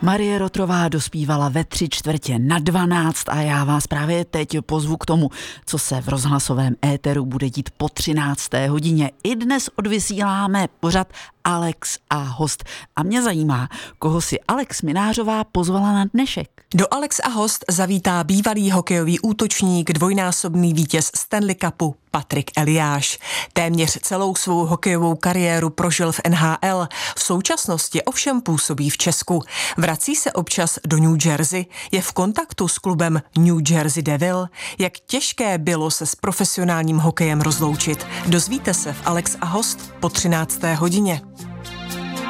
Marie Rotrová dospívala ve 11:45 a já vás právě teď pozvu k tomu, co se v rozhlasovém éteru bude dít po 13. hodině. I dnes odvysíláme pořad Alex a host. A mě zajímá, koho si Alex Minářová pozvala na dnešek. Do Alex a host zavítá bývalý hokejový útočník, dvojnásobný vítěz Stanley Cupu Patrik Eliáš. Téměř celou svou hokejovou kariéru prožil v NHL, v současnosti ovšem působí v Česku. Vrací se občas do New Jersey, je v kontaktu s klubem New Jersey Devil. Jak těžké bylo se s profesionálním hokejem rozloučit, dozvíte se v Alex a host po 13. hodině.